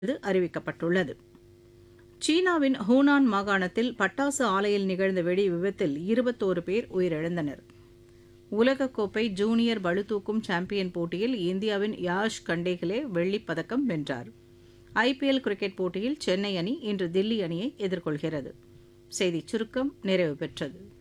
அறிவிக்கப்பட்டுள்ளது. சீனாவின் ஹூனான் மாகாணத்தில் பட்டாசு ஆலையில் நிகழ்ந்த வெடி விபத்தில் 21 பேர் உயிரிழந்தனர். உலகக்கோப்பை ஜூனியர் பளுதூக்கும் சாம்பியன் போட்டியில் இந்தியாவின் யாஷ் கண்டேகலே வெள்ளிப் பதக்கம் வென்றார். ஐபிஎல் கிரிக்கெட் போட்டியில் சென்னை அணி இன்று தில்லி அணியை எதிர்கொள்கிறது. செய்திச் சுருக்கம் நிறைவு பெற்றது.